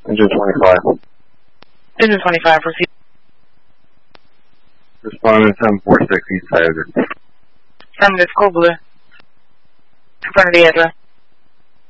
Engine 25. Engine 25, proceed. Responding 746 East Hazard. Affirmative, Code Blue. Confirm the address.